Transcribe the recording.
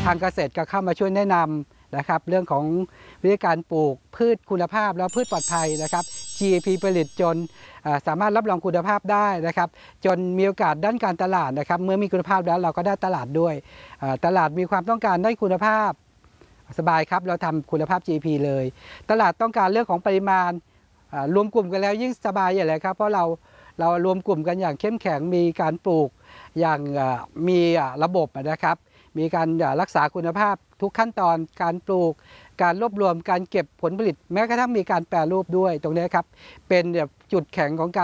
ทางเกษตรก็เข้ามาช่วยแนะนำนะครับเรื่องของวิธีการปลูกพืชคุณภาพแล้วพืชปลอดภัยนะครับ GAP ผลิตจนสามารถรับรองคุณภาพได้นะครับจนมีโอกาสด้านการตลาดนะครับเมื่อมีคุณภาพแล้วเราก็ได้ตลาดด้วยตลาดมีความต้องการได้คุณภาพสบายครับเราทำคุณภาพ GAP เลยตลาดต้องการเรื่องของปริมาณรวมกลุ่มกันแล้วยิ่งสบายอย่างไรครับเพราะเรารวมกลุ่มกันอย่างเข้มแข็งมีการปลูกอย่างมีระบบนะครับมีการรักษาคุณภาพทุกขั้นตอนการปลูกการรวบรวมการเก็บผลผลิตแม้กระทั่งมีการแปรรูปด้วยตรงนี้ครับเป็นจุดแข็งของการ